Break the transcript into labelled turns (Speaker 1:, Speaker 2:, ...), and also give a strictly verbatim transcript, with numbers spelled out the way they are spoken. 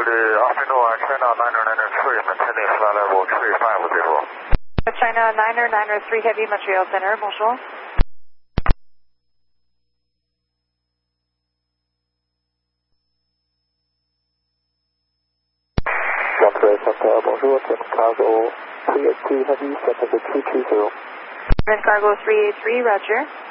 Speaker 1: afternoon, China niner niner three, maintaining flight level three five zero.
Speaker 2: China niner niner three Heavy Montreal Center, bonjour.
Speaker 3: Montreal Center, bonjour, Team Cargo three eight three Heavy, Center two two zero.
Speaker 2: Cargo three eight three, roger.